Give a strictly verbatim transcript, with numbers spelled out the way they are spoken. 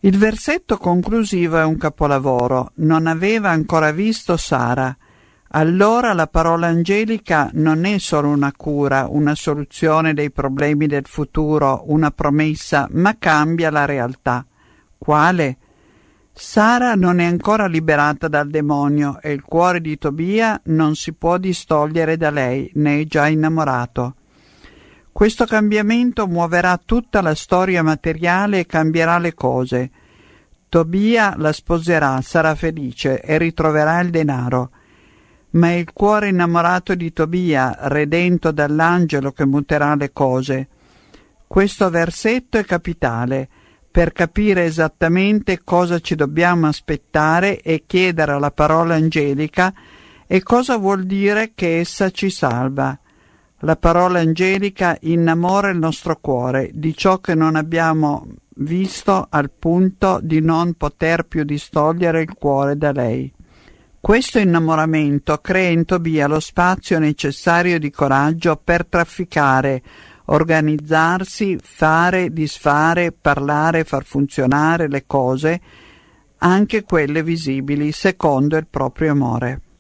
Il versetto conclusivo è un capolavoro. Non aveva ancora visto Sara. Allora la parola angelica non è solo una cura, una soluzione dei problemi del futuro, una promessa, ma cambia la realtà. Quale? Sara non è ancora liberata dal demonio e il cuore di Tobia non si può distogliere da lei, ne è già innamorato. Questo cambiamento muoverà tutta la storia materiale e cambierà le cose. Tobia la sposerà, sarà felice e ritroverà il denaro. Ma è il cuore innamorato di Tobia, redento dall'angelo, che muterà le cose. Questo versetto è capitale per capire esattamente cosa ci dobbiamo aspettare e chiedere alla parola angelica e cosa vuol dire che essa ci salva. La parola angelica innamora il nostro cuore di ciò che non abbiamo visto al punto di non poter più distogliere il cuore da lei. Questo innamoramento crea in Tobia lo spazio necessario di coraggio per trafficare, organizzarsi, fare, disfare, parlare, far funzionare le cose, anche quelle visibili, secondo il proprio amore.